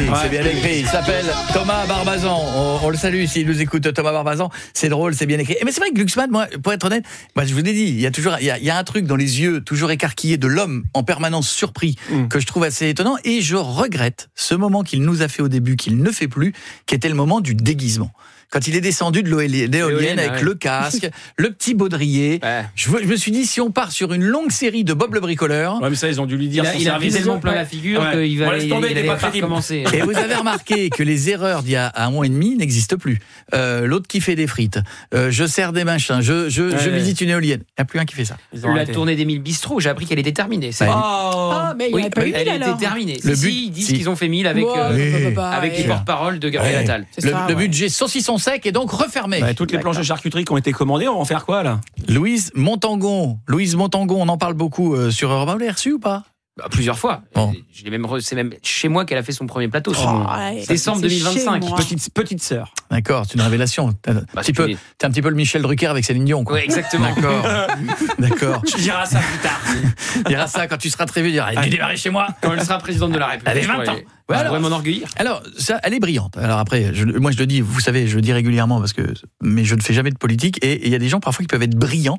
c'est bien écrit. Il s'appelle Thomas Barbazan. On le salue s'il nous écoute, Thomas Barbazan. C'est drôle, c'est bien écrit. Mais c'est vrai que Glucksmann, moi, pour être honnête, moi, je vous l'ai dit, il y a un truc dans les yeux toujours écarquillés de l'homme en permanence surpris que je trouve assez étonnant. Et je regrette ce moment qu'il nous a fait au début, qu'il ne fait plus, qui était le moment du déguisement. Quand il est descendu de l'éolienne avec le casque, le petit baudrier, je me suis dit, si on part sur une longue série de Bob le bricoleur... Ouais, mais ça, ils ont dû lui dire... Il a tellement plein la figure qu'il allait pas recommencer. Et vous avez remarqué que les erreurs d'il y a un mois et demi n'existent plus. L'autre qui fait des frites, je sers des machins, je visite une éolienne. Il n'y a plus un qui fait ça. La tournée d'Émile Bistrot, j'ai appris qu'elle était terminée. Mais il n'y a pas eu elle était terminée. Ils disent qu'ils ont fait 1000 avec les porte-paroles de Gabriel Attal. Le budget saucisson sec est donc refermé. Toutes les planches de charcuterie qui ont été commandées, on va en faire quoi là ? Louise Montangon, on en parle beaucoup sur Europe 1. Vous l'avez reçu ou pas ? Plusieurs fois. Bon. C'est même chez moi qu'elle a fait son premier plateau. Décembre 2025. Petite sœur. D'accord, c'est une révélation. T'es un petit peu le Michel Drucker avec Céline Dion, quoi. Oui, exactement. D'accord. Tu diras ça plus tard. Tu diras ça quand tu seras très vieux. Tu diras, tu démarrer chez moi. Quand elle sera présidente de la République. Elle est 20 ans. Je pourrais m'enorgueillir. Alors, ça, elle est brillante. Alors après, moi je le dis, vous savez, je le dis régulièrement mais je ne fais jamais de politique et il y a des gens parfois qui peuvent être brillants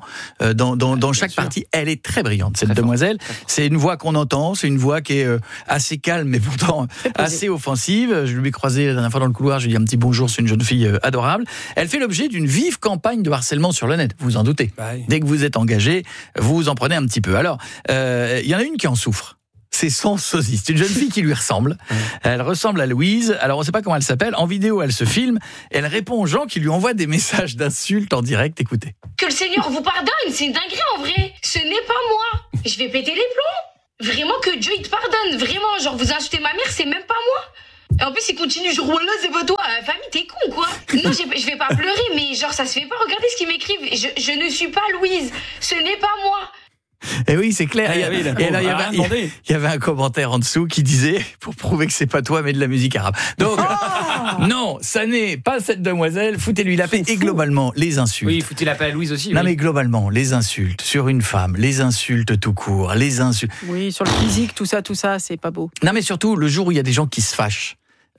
dans chaque partie. Elle est très brillante, cette demoiselle. C'est une voix qu'on entend, c'est une voix qui est assez calme mais pourtant assez offensive. Je lui ai croisé la dernière fois dans le couloir, je lui ai dit un petit bonjour, c'est une jeune fille adorable. Elle fait l'objet d'une vive campagne de harcèlement sur le net, vous vous en doutez. Dès que vous êtes engagé, vous en prenez un petit peu. Alors, il y en a une qui en souffre. C'est son sosie. C'est une jeune fille qui lui ressemble. Elle ressemble à Louise. Alors, on ne sait pas comment elle s'appelle. En vidéo, elle se filme. Elle répond aux gens qui lui envoient des messages d'insultes en direct. Écoutez. Que le Seigneur vous pardonne, c'est une dinguerie en vrai. Ce n'est pas moi. Je vais péter les plombs. Vraiment que Dieu il te pardonne. Vraiment, genre vous insultez ma mère, c'est même pas moi. Et en plus, il continue, genre, voilà, c'est pas toi. Famille, t'es con, quoi. Non, je vais pas pleurer, mais genre, ça se fait pas. Regardez ce qu'ils m'écrivent. Je ne suis pas Louise. Ce n'est pas moi. Et oui, c'est clair. Il y avait un commentaire en dessous qui disait, pour prouver que c'est pas toi, mais de la musique arabe. Donc, non, ça n'est pas cette demoiselle. Foutez-lui la paix. Et globalement, les insultes. Oui, foutez la paix à Louise aussi. Non, mais globalement, les insultes sur une femme, les insultes tout court, les insultes. Oui, sur le physique, tout ça, c'est pas beau. Non, mais surtout, le jour où il y a des gens qui se fâchent.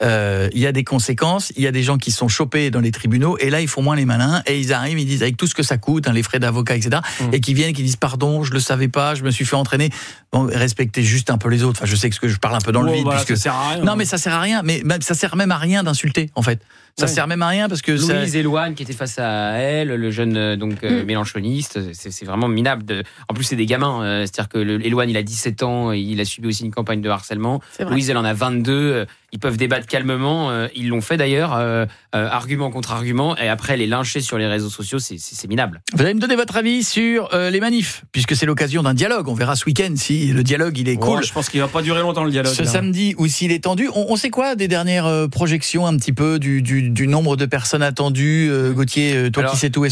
Il y a des conséquences, il y a des gens qui sont chopés dans les tribunaux et là ils font moins les malins et ils arrivent, ils disent avec tout ce que ça coûte, les frais d'avocat, etc. Et qui viennent, qui disent pardon, je le savais pas, je me suis fait entraîner. Bon, respectez juste un peu les autres. Enfin, je sais que je parle un peu dans le vide, puisque ça sert à rien. Non, mais ça sert à rien. Mais ça sert même à rien d'insulter, en fait. Ça sert même à rien parce que Louise Éloigne qui était face à elle, le jeune mélanchoniste, c'est vraiment minable. En plus, c'est des gamins. C'est-à-dire que Éloigne, il a 17 ans, il a subi aussi une campagne de harcèlement. Louise, elle en a 22. Ils peuvent débattre calmement. Ils l'ont fait d'ailleurs, argument contre argument. Et après, les lyncher sur les réseaux sociaux, c'est minable. Vous allez me donner votre avis sur les manifs, puisque c'est l'occasion d'un dialogue. On verra ce week-end si le dialogue il est cool. Je pense qu'il va pas durer longtemps le dialogue. Ce samedi ou s'il est tendu. On sait quoi des dernières projections un petit peu du nombre de personnes attendues, Gauthier, toi qui sais tout.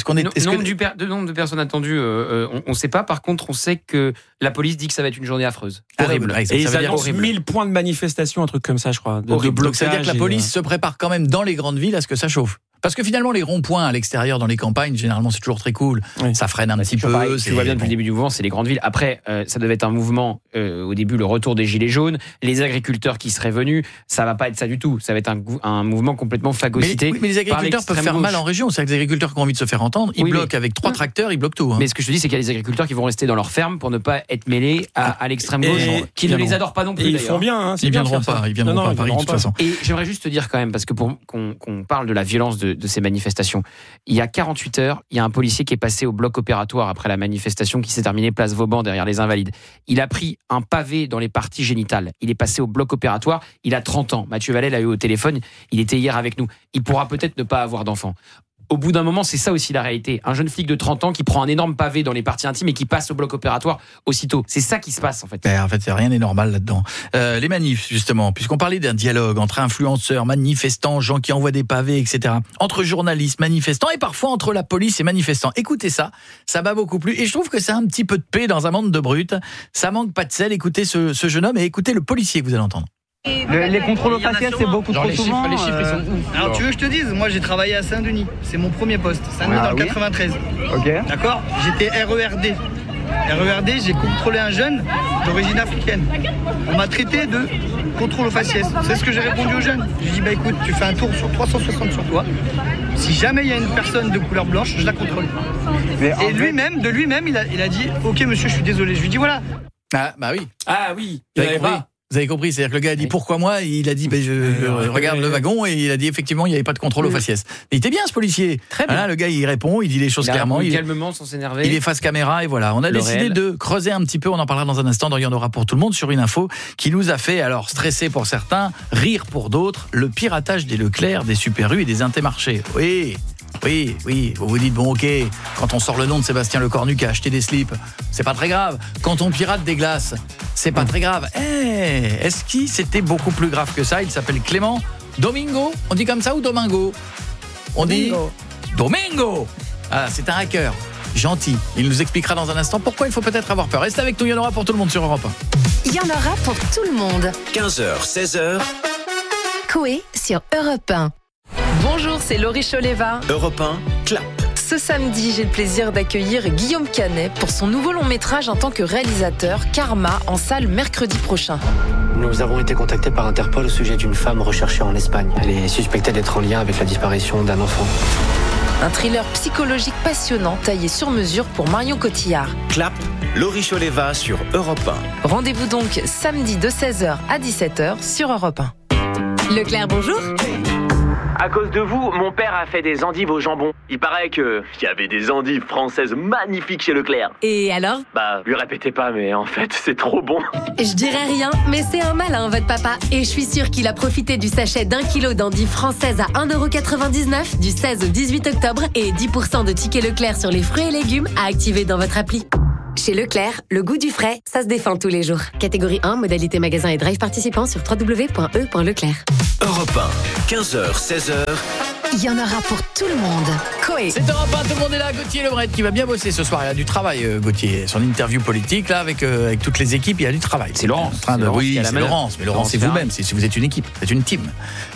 Nombre de personnes attendues, on ne sait pas. Par contre, on sait que la police dit que ça va être une journée affreuse. Horrible. Et ils annoncent 1000 points de manifestation, un truc comme ça, je crois. Donc ça veut dire que la police se prépare quand même dans les grandes villes à ce que ça chauffe. Parce que finalement, les ronds-points à l'extérieur, dans les campagnes, généralement, c'est toujours très cool. Oui. Ça freine un petit peu. Pareil, tu vois bien depuis le début du mouvement, c'est les grandes villes. Après, ça devait être un mouvement, au début, le retour des gilets jaunes, les agriculteurs qui seraient venus. Ça va pas être ça du tout. Ça va être un mouvement complètement phagocyté. Mais les agriculteurs peuvent faire mal en région. C'est que les agriculteurs qui ont envie de se faire entendre, ils bloquent avec 3 tracteurs, ils bloquent tout. Mais ce que je te dis, c'est qu'il y a des agriculteurs qui vont rester dans leur ferme pour ne pas être mêlés à l'extrême gauche, qui ne les adore pas non plus. Ils font bien. Ils viendront pas. Ils viendront pas à Paris de toute façon. Et j'aimerais juste te dire quand même, parce que qu'on parle de la violence de ces manifestations. Il y a 48 heures, il y a un policier qui est passé au bloc opératoire après la manifestation qui s'est terminée place Vauban derrière les Invalides. Il a pris un pavé dans les parties génitales. Il est passé au bloc opératoire. Il a 30 ans. Mathieu Vallet l'a eu au téléphone. Il était hier avec nous. Il pourra peut-être ne pas avoir d'enfant. Au bout d'un moment, c'est ça aussi la réalité. Un jeune flic de 30 ans qui prend un énorme pavé dans les parties intimes et qui passe au bloc opératoire aussitôt. C'est ça qui se passe, en fait. En fait, rien n'est normal là-dedans. Les manifs, justement, puisqu'on parlait d'un dialogue entre influenceurs, manifestants, gens qui envoient des pavés, etc. Entre journalistes, manifestants et parfois entre la police et manifestants. Écoutez ça m'a beaucoup plu. Et je trouve que c'est un petit peu de paix dans un monde de brutes. Ça manque pas de sel. Écoutez ce jeune homme et écoutez le policier que vous allez entendre. Les contrôles aux faciès, c'est beaucoup trop souvent. Les chiffres, ils sont ouf. Alors, tu veux que je te dise, moi j'ai travaillé à Saint-Denis. C'est mon premier poste. Saint-Denis dans le 93. Ok. D'accord. J'étais RERD. Et regardez, j'ai contrôlé un jeune d'origine africaine. On m'a traité de contrôle aux faciès. C'est ce que j'ai répondu aux jeunes. J'ai dit, bah écoute, tu fais un tour sur 360 sur toi. Si jamais il y a une personne de couleur blanche, je la contrôle. Et lui-même, il a dit, ok monsieur, je suis désolé. Je lui dis voilà. Ah bah oui. Ah oui. Vous avez compris, c'est-à-dire que le gars a dit pourquoi moi, il a dit je regarde le wagon et il a dit effectivement il n'y avait pas de contrôle aux faciès. Il était bien ce policier. Très bien. Voilà, le gars il répond, il dit les choses clairement, calmement sans s'énerver. il est face caméra et voilà. On a décidé de creuser un petit peu, on en parlera dans un instant, il y en aura pour tout le monde, sur une info qui nous a fait alors stresser pour certains, rire pour d'autres, le piratage des Leclerc, des Super U et des Intermarchés. Oui, vous vous dites, bon ok, quand on sort le nom de Sébastien Lecornu qui a acheté des slips, c'est pas très grave. Quand on pirate des glaces, c'est pas très grave. Est-ce que c'était beaucoup plus grave que ça? Il s'appelle Clément Domingo, on dit comme ça ou Domingo? On dit Domingo. Ah, c'est un hacker, gentil. Il nous expliquera dans un instant pourquoi il faut peut-être avoir peur. Restez avec nous, il y en aura pour tout le monde sur Europe 1. Il y en aura pour tout le monde. 15h, 16h. Coé sur Europe 1. Bonjour, c'est Laurie Choleva. Europe 1, clap. Ce samedi, j'ai le plaisir d'accueillir Guillaume Canet pour son nouveau long métrage en tant que réalisateur, Karma, en salle mercredi prochain. Nous avons été contactés par Interpol au sujet d'une femme recherchée en Espagne. Elle est suspectée d'être en lien avec la disparition d'un enfant. Un thriller psychologique passionnant taillé sur mesure pour Marion Cotillard. Clap, Laurie Choleva sur Europe 1. Rendez-vous donc samedi de 16h à 17h sur Europe 1. Leclerc, bonjour. À cause de vous, mon père a fait des endives au jambon. Il paraît qu'il y avait des endives françaises magnifiques chez Leclerc. Et alors? Bah, lui répétez pas, mais en fait, c'est trop bon. Je dirais rien, mais c'est un malin, votre papa. Et je suis sûre qu'il a profité du sachet d'1 kilo d'endives françaises à 1,99€ du 16 au 18 octobre et 10% de tickets Leclerc sur les fruits et légumes à activer dans votre appli. Chez Leclerc, le goût du frais, ça se défend tous les jours. Catégorie 1, modalité magasin et drive participant sur www.e.leclerc. Europe 1, 15h, 16h. Il y en aura pour tout le monde. Coé. C'est Europe 1, tout le monde est là. Gauthier Lebret qui va bien bosser ce soir. Il a du travail, Gauthier. Son interview politique, là, avec toutes les équipes, il y a du travail. C'est Laurence. Oui, c'est Laurence. Mais Laurence, c'est vous-même. Si vous êtes une équipe, c'est une team.